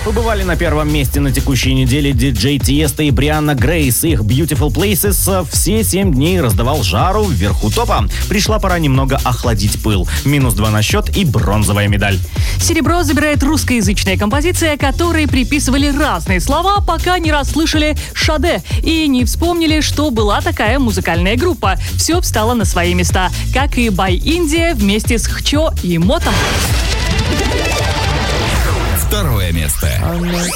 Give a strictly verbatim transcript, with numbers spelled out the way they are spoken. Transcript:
Побывали на первом месте на текущей неделе диджей Тиеста и Брианна Грейс. Их Beautiful Places все семь дней раздавал жару вверху топа. Пришла пора немного охладить пыл. Минус два на счет и бронзовая медаль. Серебро забирает русскоязычная композиция, которой приписывали разные слова, пока не расслышали «Шаде» и не вспомнили, что была такая музыкальная группа. Все встало на свои места, как и «By India» вместе с Хчо и Мотом. Второе место.